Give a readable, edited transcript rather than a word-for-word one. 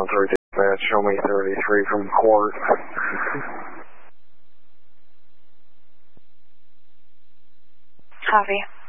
1-3 dispatch, show me 33 from court. Copy.